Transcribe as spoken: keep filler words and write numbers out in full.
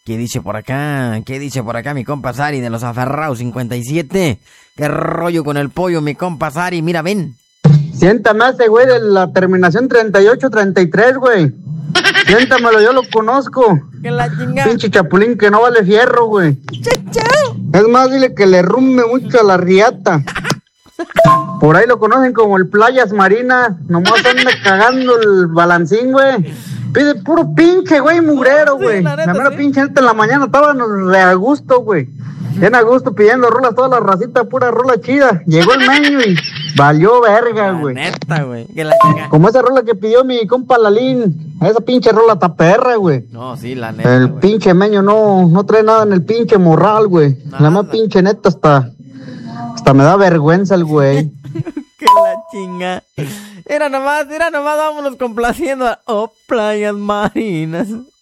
¿Qué dice por acá? ¿Qué dice por acá mi compa Sari de los aferrados cincuenta y siete? ¿Qué rollo con el pollo, mi compa Sari? Mira, ven. Siéntame a ese güey de la terminación treinta y ocho treinta y tres, güey. Siéntamelo, yo lo conozco. Que la chingada. Pinche chapulín que no vale fierro, güey. Es más, dile que le rumbe mucho a la riata. Por ahí lo conocen como el Playas Marinas. Nomás anda cagando el balancín, güey. Pide puro pinche, güey, mugrero, güey. Sí, la la neta, mera sí. pinche neta en la mañana estaban re a gusto, güey. Bien a gusto pidiendo rolas, toda la racita, pura rola chida. Llegó el menú y valió verga, La güey. neta, güey. Que la chingada. Como esa rola que pidió mi compa Lalín. Esa pinche rola está perra, güey. No, sí, la neta, El güey. pinche meño no, no trae nada en el pinche morral, güey. Nada. La más pinche neta hasta, hasta me da vergüenza el güey. Que la chinga. Era nomás, era nomás, vámonos complaciendo a Oh Playas Marinas.